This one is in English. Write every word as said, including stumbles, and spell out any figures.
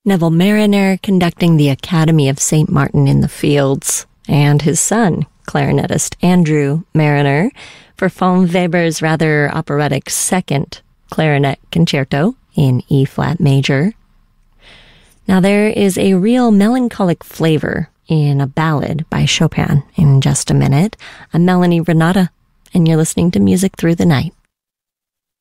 Neville Marriner conducting the Academy of Saint Martin in the Fields, and his son, clarinetist Andrew Marriner, for von Weber's rather operatic second clarinet concerto in E-flat major. Now there is a real melancholic flavor in a ballad by Chopin in just a minute. I'm Melanie Renata, and you're listening to Music Through the Night.